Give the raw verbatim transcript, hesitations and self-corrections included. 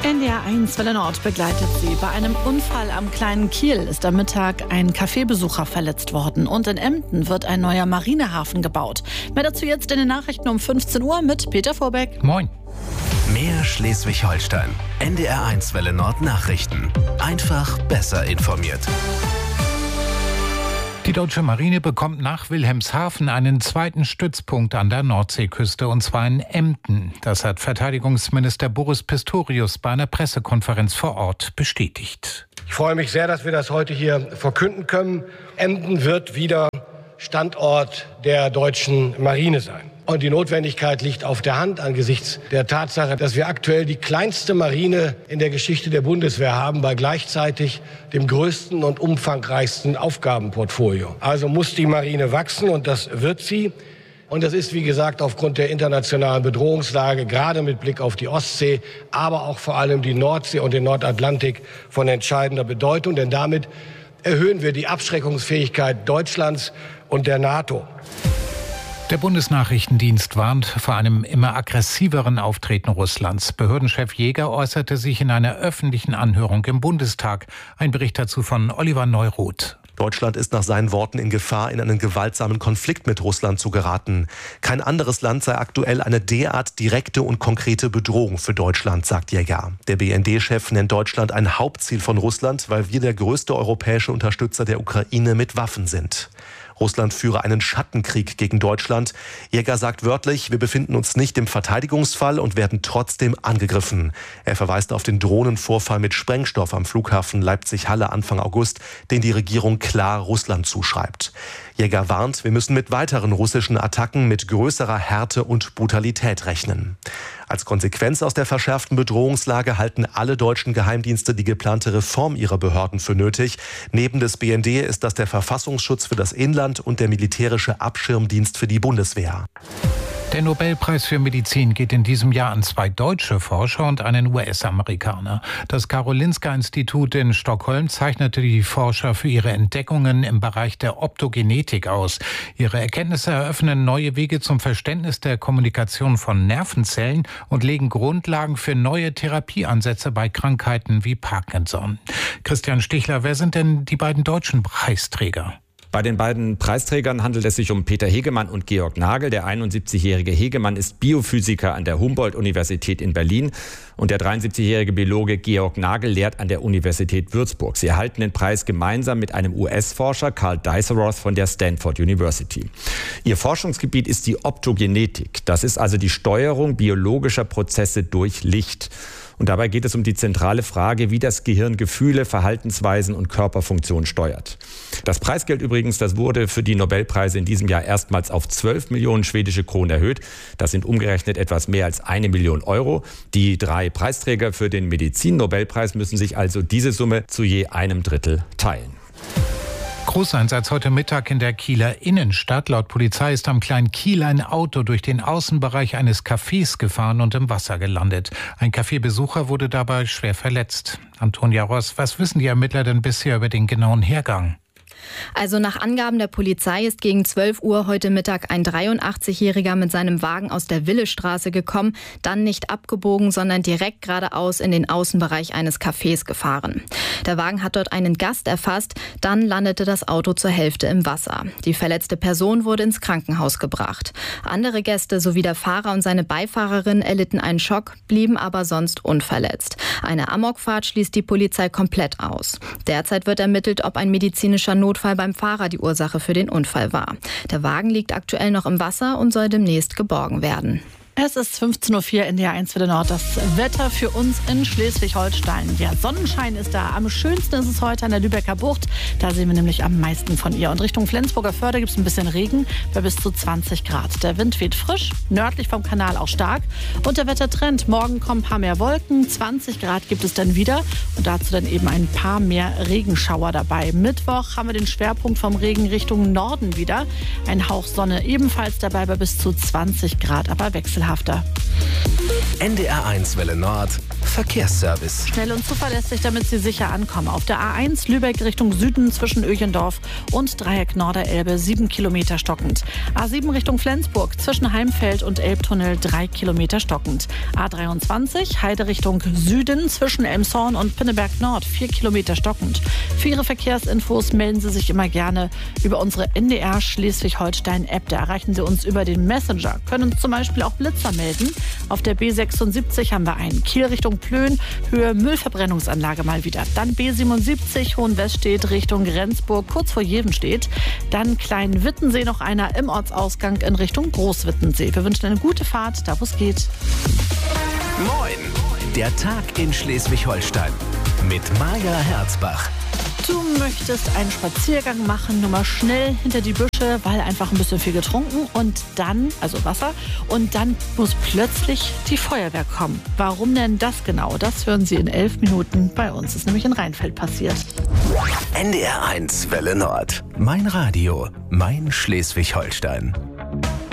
N D R eins Welle Nord begleitet Sie. Bei einem Unfall am kleinen Kiel ist am Mittag ein Kaffeebesucher verletzt worden. Und in Emden wird ein neuer Marinehafen gebaut. Mehr dazu jetzt in den Nachrichten um fünfzehn Uhr mit Peter Vorbeck. Moin. Mehr Schleswig-Holstein. N D R eins Welle Nord Nachrichten. Einfach besser informiert. Die deutsche Marine bekommt nach Wilhelmshaven einen zweiten Stützpunkt an der Nordseeküste, und zwar in Emden. Das hat Verteidigungsminister Boris Pistorius bei einer Pressekonferenz vor Ort bestätigt. Ich freue mich sehr, dass wir das heute hier verkünden können. Emden wird wieder Standort der deutschen Marine sein. Und die Notwendigkeit liegt auf der Hand angesichts der Tatsache, dass wir aktuell die kleinste Marine in der Geschichte der Bundeswehr haben, bei gleichzeitig dem größten und umfangreichsten Aufgabenportfolio. Also muss die Marine wachsen, und das wird sie. Und das ist, wie gesagt, aufgrund der internationalen Bedrohungslage, gerade mit Blick auf die Ostsee, aber auch vor allem die Nordsee und den Nordatlantik von entscheidender Bedeutung. Denn damit erhöhen wir die Abschreckungsfähigkeit Deutschlands und der NATO. Der Bundesnachrichtendienst warnt vor einem immer aggressiveren Auftreten Russlands. Behördenchef Jäger äußerte sich in einer öffentlichen Anhörung im Bundestag. Ein Bericht dazu von Oliver Neuroth. Deutschland ist nach seinen Worten in Gefahr, in einen gewaltsamen Konflikt mit Russland zu geraten. Kein anderes Land sei aktuell eine derart direkte und konkrete Bedrohung für Deutschland, sagt Jäger. Der B N D-Chef nennt Deutschland ein Hauptziel von Russland, weil wir der größte europäische Unterstützer der Ukraine mit Waffen sind. Russland führe einen Schattenkrieg gegen Deutschland. Jäger sagt wörtlich, wir befinden uns nicht im Verteidigungsfall und werden trotzdem angegriffen. Er verweist auf den Drohnenvorfall mit Sprengstoff am Flughafen Leipzig-Halle Anfang August, den die Regierung klar Russland zuschreibt. Jäger warnt, wir müssen mit weiteren russischen Attacken mit größerer Härte und Brutalität rechnen. Als Konsequenz aus der verschärften Bedrohungslage halten alle deutschen Geheimdienste die geplante Reform ihrer Behörden für nötig. Neben des B N D ist das der Verfassungsschutz für das Inland und der militärische Abschirmdienst für die Bundeswehr. Der Nobelpreis für Medizin geht in diesem Jahr an zwei deutsche Forscher und einen U S-Amerikaner. Das Karolinska-Institut in Stockholm zeichnete die Forscher für ihre Entdeckungen im Bereich der Optogenetik aus. Ihre Erkenntnisse eröffnen neue Wege zum Verständnis der Kommunikation von Nervenzellen und legen Grundlagen für neue Therapieansätze bei Krankheiten wie Parkinson. Christian Stichler, wer sind denn die beiden deutschen Preisträger? Bei den beiden Preisträgern handelt es sich um Peter Hegemann und Georg Nagel. Der einundsiebzigjährige Hegemann ist Biophysiker an der Humboldt-Universität in Berlin und der dreiundsiebzigjährige Biologe Georg Nagel lehrt an der Universität Würzburg. Sie erhalten den Preis gemeinsam mit einem U S-Forscher, Karl Diceroth von der Stanford University. Ihr Forschungsgebiet ist die Optogenetik. Das ist also die Steuerung biologischer Prozesse durch Licht. Und dabei geht es um die zentrale Frage, wie das Gehirn Gefühle, Verhaltensweisen und Körperfunktion steuert. Das Preisgeld übrigens, das wurde für die Nobelpreise in diesem Jahr erstmals auf zwölf Millionen schwedische Kronen erhöht. Das sind umgerechnet etwas mehr als eine Million Euro. Die drei Preisträger für den Medizin-Nobelpreis müssen sich also diese Summe zu je einem Drittel teilen. Großeinsatz heute Mittag in der Kieler Innenstadt. Laut Polizei ist am kleinen Kiel ein Auto durch den Außenbereich eines Cafés gefahren und im Wasser gelandet. Ein Kaffeebesucher wurde dabei schwer verletzt. Antonia Ross, was wissen die Ermittler denn bisher über den genauen Hergang? Also nach Angaben der Polizei ist gegen zwölf Uhr heute Mittag ein dreiundachtzigjähriger mit seinem Wagen aus der Willestraße gekommen, dann nicht abgebogen, sondern direkt geradeaus in den Außenbereich eines Cafés gefahren. Der Wagen hat dort einen Gast erfasst, dann landete das Auto zur Hälfte im Wasser. Die verletzte Person wurde ins Krankenhaus gebracht. Andere Gäste sowie der Fahrer und seine Beifahrerin erlitten einen Schock, blieben aber sonst unverletzt. Eine Amokfahrt schließt die Polizei komplett aus. Derzeit wird ermittelt, ob ein medizinischer Notfall beim Fahrer die Ursache für den Unfall war. Der Wagen liegt aktuell noch im Wasser und soll demnächst geborgen werden. Es ist fünfzehn Uhr vier, N D R eins Welle Nord. Das Wetter für uns in Schleswig-Holstein. Der Sonnenschein ist da. Am schönsten ist es heute an der Lübecker Bucht. Da sehen wir nämlich am meisten von ihr. Und Richtung Flensburger Förde gibt es ein bisschen Regen bei bis zu zwanzig Grad. Der Wind weht frisch, nördlich vom Kanal auch stark. Und der Wettertrend. Morgen kommen ein paar mehr Wolken. zwanzig Grad gibt es dann wieder. Und dazu dann eben ein paar mehr Regenschauer dabei. Mittwoch haben wir den Schwerpunkt vom Regen Richtung Norden wieder. Ein Hauch Sonne ebenfalls dabei bei bis zu zwanzig Grad, aber wechselhaft. N D R eins Welle Nord Verkehrsservice. Schnell und zuverlässig, damit Sie sicher ankommen. Auf der A eins Lübeck Richtung Süden zwischen Öchendorf und Dreieck Norderelbe sieben Kilometer stockend. A sieben Richtung Flensburg zwischen Heimfeld und Elbtunnel drei Kilometer stockend. A dreiundzwanzig Heide Richtung Süden zwischen Elmshorn und Pinneberg Nord vier Kilometer stockend. Für Ihre Verkehrsinfos melden Sie sich immer gerne über unsere N D R Schleswig-Holstein-App. Da erreichen Sie uns über den Messenger. Können uns zum Beispiel auch Blitzer melden. Auf der B sechsundsiebzig haben wir einen Kiel Richtung Plön, Höhe Müllverbrennungsanlage mal wieder. Dann B siebenundsiebzig Hohenweststedt Richtung Rendsburg, kurz vor Jevenstedt. Dann Klein-Wittensee noch einer im Ortsausgang in Richtung Groß-Wittensee. Wir wünschen eine gute Fahrt, da wo es geht. Moin, der Tag in Schleswig-Holstein mit Maja Herzbach. Du möchtest einen Spaziergang machen, nur mal schnell hinter die Büsche, weil einfach ein bisschen viel getrunken und dann, also Wasser, und dann muss plötzlich die Feuerwehr kommen. Warum denn das genau? Das hören Sie in elf Minuten bei uns. Das ist nämlich in Rheinfeld passiert. N D R eins Welle Nord. Mein Radio, mein Schleswig-Holstein.